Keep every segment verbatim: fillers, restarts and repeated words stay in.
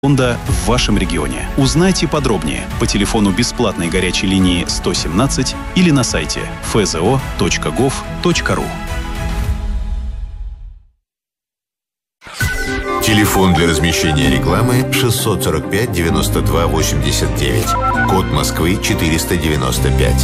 фонда в вашем регионе. Узнайте подробнее по телефону бесплатной горячей линии сто семнадцать или на сайте эф зэ о точка гов точка ру. Телефон для размещения рекламы шестьсот сорок пять девяносто два восемьдесят девять. Код Москвы четыреста девяносто пять.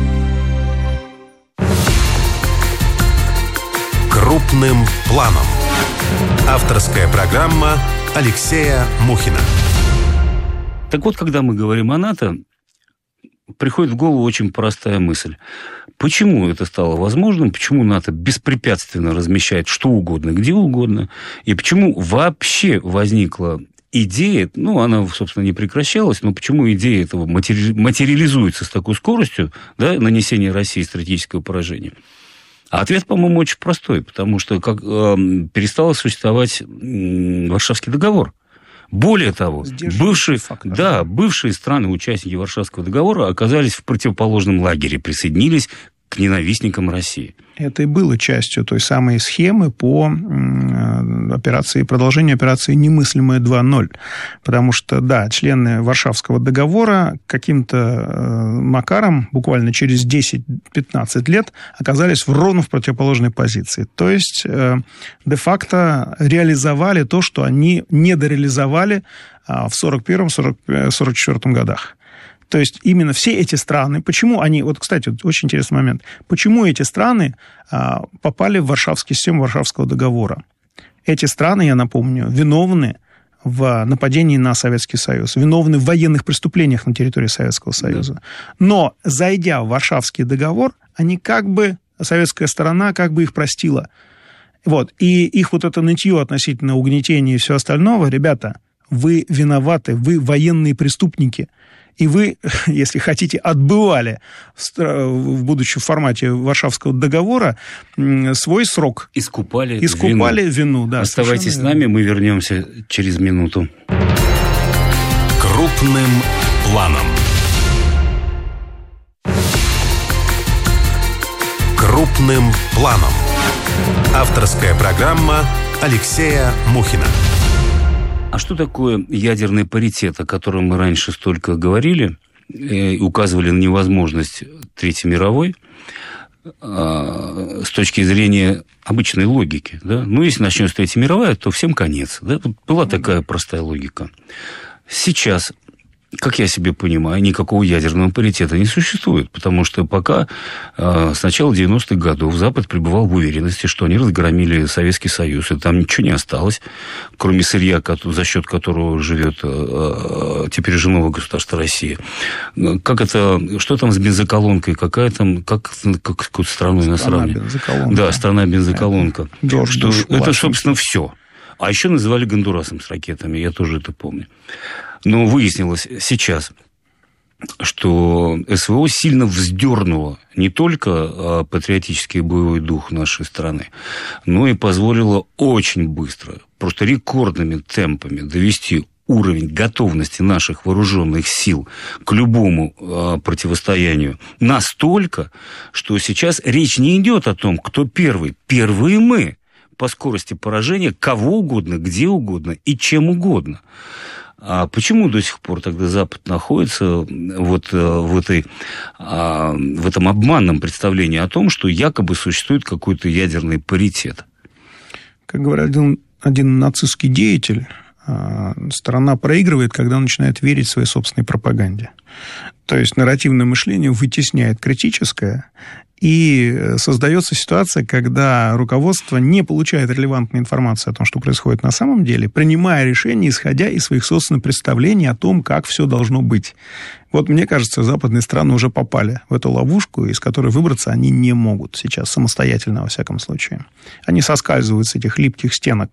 Крупным планом. Авторская программа Алексея Мухина. Так вот, когда мы говорим о НАТО, приходит в голову очень простая мысль. Почему это стало возможным? Почему НАТО беспрепятственно размещает что угодно, где угодно? И почему вообще возникла идея, ну, она, собственно, не прекращалась, но почему идея этого матери... материализуется с такой скоростью, да, нанесения России стратегического поражения? А ответ, по-моему, очень простой, потому что как, э, перестал существовать э, Варшавский договор. Более того, бывшие, да, бывшие страны-участники Варшавского договора оказались в противоположном лагере, присоединились к ненавистникам России. Это и было частью той самой схемы по операции, продолжению операции «Немыслимое два ноль». Потому что, да, члены Варшавского договора каким-то макаром буквально через десять-пятнадцать лет оказались в ровно в противоположной позиции. То есть, де-факто реализовали то, что они недореализовали в сорок первом — сорок четвёртом годах. То есть именно все эти страны, почему они, вот, кстати, вот очень интересный момент, почему эти страны а, попали в Варшавский, систему Варшавского договора? Эти страны, я напомню, виновны в нападении на Советский Союз, виновны в военных преступлениях на территории Советского Союза. Да. Но, зайдя в Варшавский договор, они как бы, советская сторона как бы их простила. Вот. И их вот это нытье относительно угнетения и всего остального, ребята, вы виноваты, вы военные преступники. И вы, если хотите, отбывали в будущем формате Варшавского договора свой срок. Искупали, Искупали вину. вину да, Оставайтесь с нами, мы вернемся через минуту. Крупным планом. Крупным планом. Авторская программа Алексея Мухина. А что такое ядерный паритет, о котором мы раньше столько говорили, и указывали на невозможность Третьей мировой с точки зрения обычной логики? Да? Ну, если начнется Третья мировая, то всем конец. Да? Была такая простая логика. Сейчас, как я себе понимаю, никакого ядерного паритета не существует, потому что пока э, с начала девяностых годов Запад пребывал в уверенности, что они разгромили Советский Союз, и там ничего не осталось, кроме сырья, за счет которого живет э, теперь же новое государство Россия. Как это, что там с бензоколонкой, какая там, как, как какую-то страну на сравнении? Да, страна-бензоколонка. Это, что, это, собственно, все. А еще называли Гондурасом с ракетами, я тоже это помню. Но выяснилось сейчас, что СВО сильно вздернуло не только патриотический боевой дух нашей страны, но и позволило очень быстро, просто рекордными темпами довести уровень готовности наших вооруженных сил к любому э, противостоянию настолько, что сейчас речь не идет о том, кто первый. Первые мы по скорости поражения кого угодно, где угодно и чем угодно. А почему до сих пор тогда Запад находится вот в, этой, в этом обманном представлении о том, что якобы существует какой-то ядерный паритет? Как говорит один, один нацистский деятель, страна проигрывает, когда начинает верить своей собственной пропаганде. То есть нарративное мышление вытесняет критическое, и создается ситуация, когда руководство не получает релевантной информации о том, что происходит на самом деле, принимая решения, исходя из своих собственных представлений о том, как все должно быть. Вот мне кажется, западные страны уже попали в эту ловушку, из которой выбраться они не могут сейчас, самостоятельно, во всяком случае. Они соскальзывают с этих липких стенок,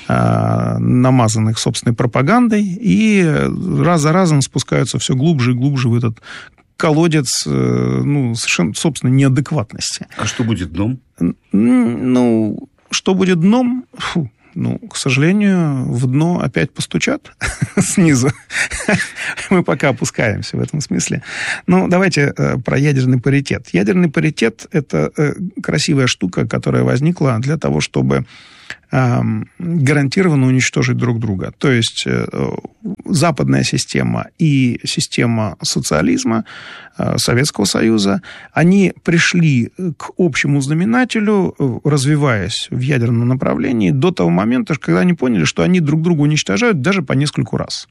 намазанных собственной пропагандой, и раз за разом спускаются все глубже и глубже в этот колодец, ну, совершенно, собственно, неадекватности. А что будет дном? Ну, что будет дном? Фу. Ну, к сожалению, в дно опять постучат снизу. Мы пока опускаемся в этом смысле. Ну, давайте про ядерный паритет. Ядерный паритет – это красивая штука, которая возникла для того, чтобы гарантированно уничтожить друг друга. То есть западная система и система социализма Советского Союза, они пришли к общему знаменателю, развиваясь в ядерном направлении, до того момента, когда они поняли, что они друг друга уничтожают даже по нескольку раз.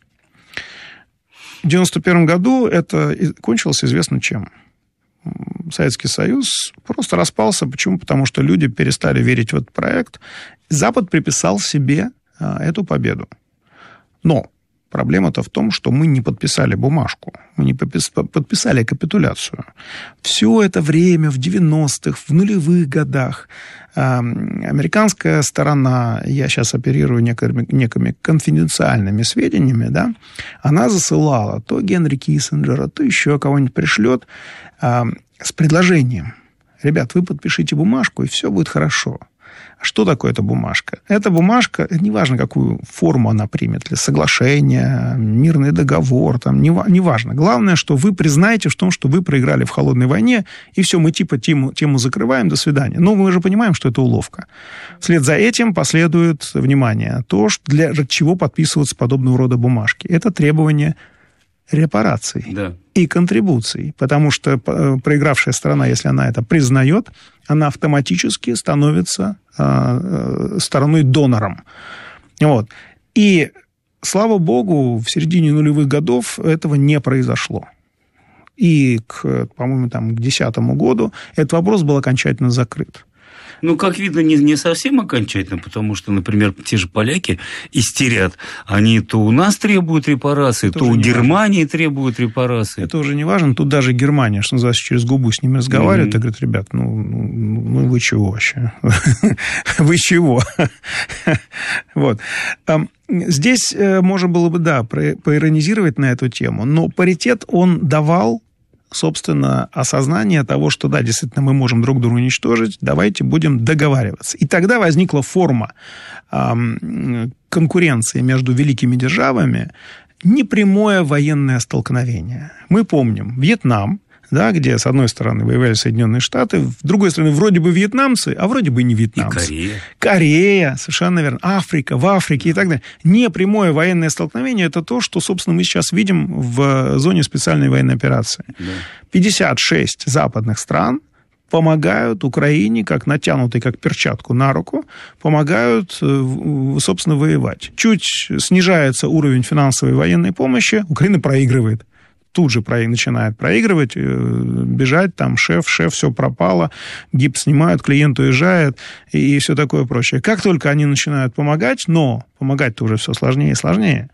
В девяносто первом году это кончилось известно чем. Советский Союз просто распался. Почему? Потому что люди перестали верить в этот проект. Запад приписал себе а, эту победу. Но проблема-то в том, что мы не подписали бумажку. Мы не подписали капитуляцию. Все это время в девяностых, в нулевых годах а, американская сторона, я сейчас оперирую некими, некими конфиденциальными сведениями, да, она засылала то Генри Киссинджера, то еще кого-нибудь пришлет, с предложением: ребят, вы подпишите бумажку, и все будет хорошо. А что такое эта бумажка? Эта бумажка, неважно, какую форму она примет, ли соглашение, мирный договор, там, неважно. Главное, что вы признаете в том, что вы проиграли в холодной войне, и все, мы типа тему, тему закрываем, до свидания. Но мы же понимаем, что это уловка. Вслед за этим последует, внимание, то, для чего подписываются подобного рода бумажки. Это требование репараций, да, и контрибуций, потому что проигравшая сторона, если она это признает, она автоматически становится э, стороной-донором. Вот. И, слава богу, в середине нулевых годов этого не произошло. И, к, по-моему, там, к десятому году этот вопрос был окончательно закрыт. Ну, как видно, не, не совсем окончательно, потому что, например, те же поляки истерят. Они то у нас требуют репарации, это то у Германии важно. требуют репарации. Это уже не важно. Тут даже Германия, что называется, через губу с ними разговаривает, mm-hmm. и говорит: ребят, ну, ну вы чего вообще? Вы чего? Вот. Здесь можно было бы, да, поиронизировать на эту тему, но паритет он давал, собственно, осознание того, что, да, действительно, мы можем друг друга уничтожить, давайте будем договариваться. И тогда возникла форма э, конкуренции между великими державами, непрямое военное столкновение. Мы помним Вьетнам, да, где, с одной стороны, воевали Соединенные Штаты, с другой стороны, вроде бы вьетнамцы, а вроде бы не вьетнамцы. И Корея. Корея, совершенно верно. Африка, в Африке и так далее. Непрямое военное столкновение – это то, что, собственно, мы сейчас видим в зоне специальной военной операции. Да. пятьдесят шесть западных стран помогают Украине, как натянутой, как перчатку на руку, помогают, собственно, воевать. Чуть снижается уровень финансовой и военной помощи, Украина проигрывает. Тут же начинает проигрывать, бежать, там, шеф, шеф, все пропало, гипс снимают, клиент уезжает и все такое прочее. Как только они начинают помогать, но помогать-то уже все сложнее и сложнее,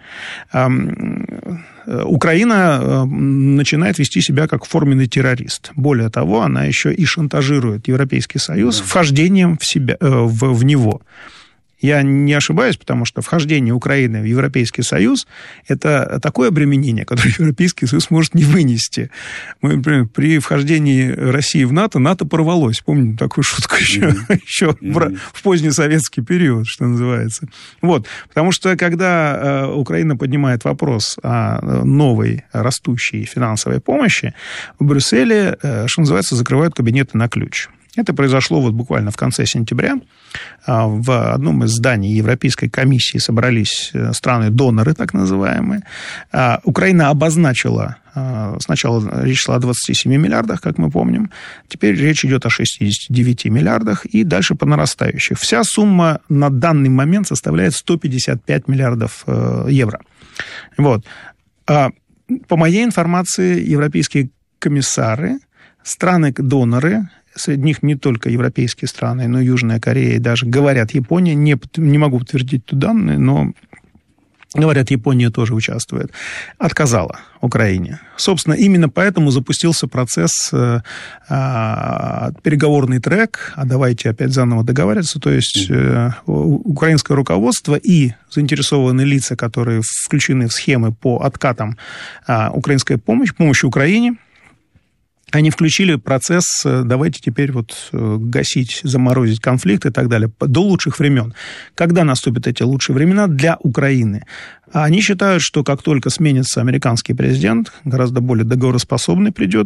Украина начинает вести себя как форменный террорист. Более того, она еще и шантажирует Европейский Союз вхождением в, себя, в, в него. Я не ошибаюсь, потому что вхождение Украины в Европейский Союз – это такое обременение, которое Европейский Союз может не вынести. Мы, например, при вхождении России в НАТО, НАТО порвалось. Помните такую шутку еще, mm-hmm. еще mm-hmm. в, в поздний советский период, что называется. Вот. Потому что, когда Украина поднимает вопрос о новой растущей финансовой помощи, в Брюсселе, что называется, закрывают кабинеты на ключ. Это произошло вот буквально в конце сентября. В одном из зданий Европейской комиссии собрались страны-доноры, так называемые. Украина обозначила, сначала речь шла о двадцати семи миллиардах, как мы помним, теперь речь идет о шестидесяти девяти миллиардах и дальше по нарастающей. Вся сумма на данный момент составляет сто пятьдесят пять миллиардов евро. Вот. По моей информации, европейские комиссары, страны-доноры, среди них не только европейские страны, но и Южная Корея, и даже, говорят, Япония, не, не могу подтвердить тут данные, но, говорят, Япония тоже участвует, отказала Украине. Собственно, именно поэтому запустился процесс, э, э, переговорный трек, а давайте опять заново договариваться, то есть э, украинское руководство и заинтересованные лица, которые включены в схемы по откатам э, украинской помощи, помощи Украине, они включили процесс, давайте теперь вот гасить, заморозить конфликт и так далее, до лучших времен. Когда наступят эти лучшие времена для Украины? Они считают, что как только сменится американский президент, гораздо более договороспособный придет,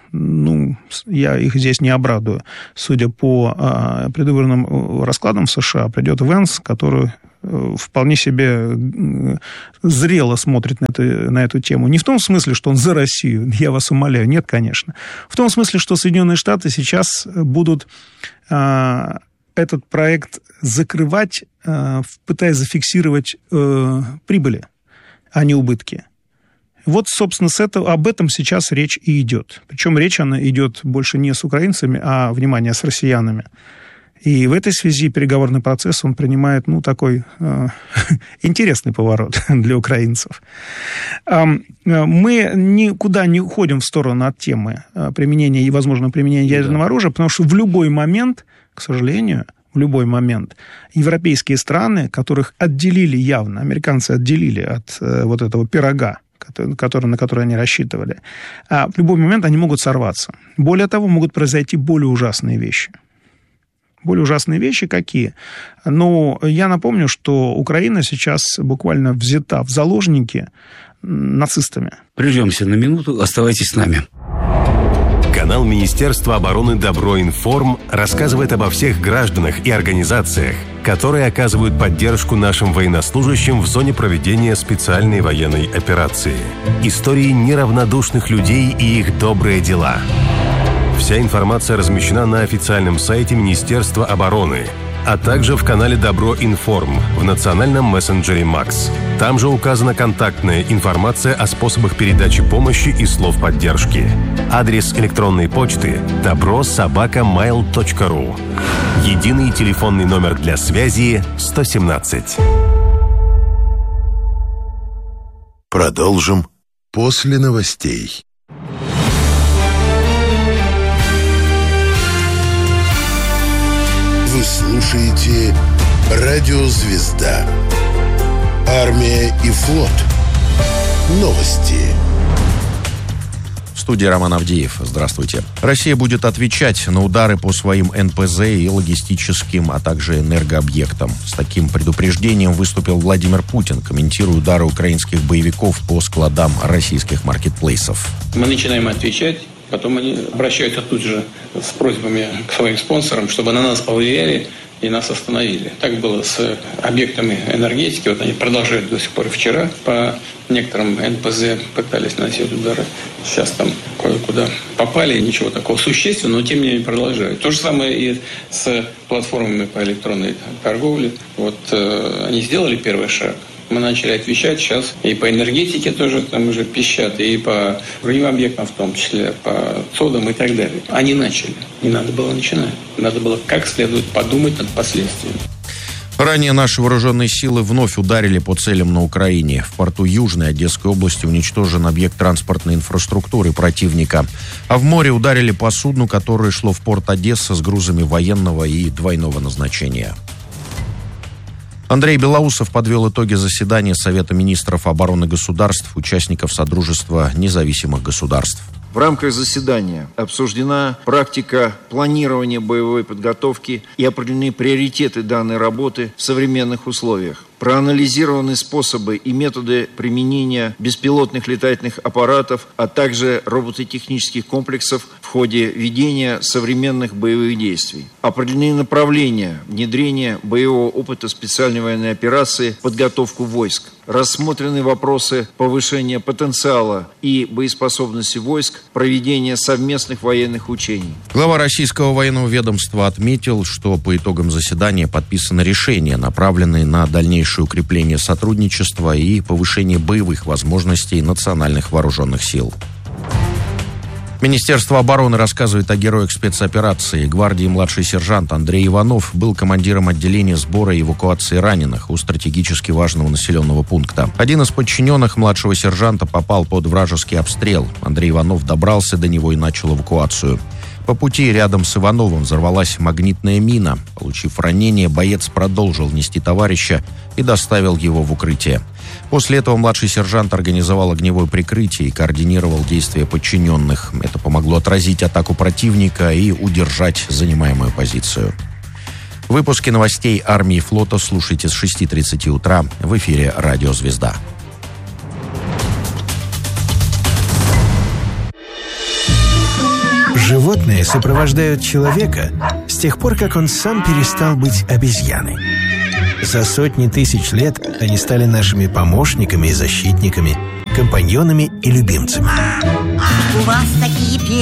ну, я их здесь не обрадую. Судя по а, предвыборным раскладам в США, придет Венс, который вполне себе зрело смотрит на эту, на эту тему. Не в том смысле, что он за Россию, я вас умоляю, нет, конечно. В том смысле, что Соединенные Штаты сейчас будут а, этот проект закрывать, а, пытаясь зафиксировать а, прибыли, а не убытки. Вот, собственно, с этого, об этом сейчас речь и идет. Причем речь она идет больше не с украинцами, а, внимание, с россиянами. И в этой связи переговорный процесс, он принимает, ну, такой э, интересный поворот для украинцев. Э, мы никуда не уходим в сторону от темы применения и возможного применения ядерного оружия, потому что в любой момент, к сожалению, в любой момент европейские страны, которых отделили явно, американцы отделили от э, вот этого пирога, который, на который они рассчитывали, а в любой момент они могут сорваться. Более того, могут произойти более ужасные вещи. Более ужасные вещи какие? Ну, я напомню, что Украина сейчас буквально взята в заложники нацистами. Прервемся на минуту, оставайтесь с нами. Канал Министерства обороны «Добро-Информ» рассказывает обо всех гражданах и организациях, которые оказывают поддержку нашим военнослужащим в зоне проведения специальной военной операции. Истории неравнодушных людей и их добрые дела. Вся информация размещена на официальном сайте Министерства обороны, а также в канале «Добро-Информ» в национальном мессенджере «Макс». Там же указана контактная информация о способах передачи помощи и слов поддержки. Адрес электронной почты добро собака майл точка ру. Единый телефонный номер для связи сто семнадцать. Продолжим после новостей. Вы слушаете «Радио Звезда». Армия и флот. Новости. В студии Роман Авдеев. Здравствуйте. Россия будет отвечать на удары по своим эн пэ зэ и логистическим, а также энергообъектам. С таким предупреждением выступил Владимир Путин, комментируя удары украинских боевиков по складам российских маркетплейсов. Мы начинаем отвечать. Потом они обращаются тут же с просьбами к своим спонсорам, чтобы на нас повлияли и нас остановили. Так было с объектами энергетики. Вот они продолжают до сих пор. Вчера по некоторым эн пэ зэ пытались наносить удары. Сейчас там кое-куда попали. Ничего такого существенного, но тем не менее продолжают. То же самое и с платформами по электронной торговле. Вот э, они сделали первый шаг. Мы начали отвечать сейчас и по энергетике тоже там уже пищат, и по другим объектам, в том числе по цодам и так далее. Они начали. Не надо было начинать. Надо было как следует подумать над последствиями. Ранее наши вооруженные силы вновь ударили по целям на Украине. В порту Южной Одесской области уничтожен объект транспортной инфраструктуры противника. А в море ударили по судну, которое шло в порт Одесса с грузами военного и двойного назначения. Андрей Белоусов подвел итоги заседания Совета министров обороны государств, участников Содружества независимых государств. В рамках заседания обсуждена практика планирования боевой подготовки и определены приоритеты данной работы в современных условиях. Проанализированы способы и методы применения беспилотных летательных аппаратов, а также робототехнических комплексов в ходе ведения современных боевых действий. Определены направления внедрения боевого опыта специальной военной операции в подготовку войск. Рассмотрены вопросы повышения потенциала и боеспособности войск, проведения совместных военных учений. Глава российского военного ведомства отметил, что по итогам заседания подписано решение, направленное на дальнейшее укрепление сотрудничества и повышение боевых возможностей национальных вооруженных сил. Министерство обороны рассказывает о героях спецоперации. Гвардии младший сержант Андрей Иванов был командиром отделения сбора и эвакуации раненых у стратегически важного населенного пункта. Один из подчиненных младшего сержанта попал под вражеский обстрел. Андрей Иванов добрался до него и начал эвакуацию. По пути рядом с Ивановым взорвалась магнитная мина. Получив ранение, боец продолжил нести товарища и доставил его в укрытие. После этого младший сержант организовал огневое прикрытие и координировал действия подчиненных. Это помогло отразить атаку противника и удержать занимаемую позицию. Выпуски новостей армии и флота слушайте с шести тридцати утра в эфире «Радио Звезда». Животные сопровождают человека с тех пор, как он сам перестал быть обезьяной. За сотни тысяч лет они стали нашими помощниками и защитниками, компаньонами и любимцами. У вас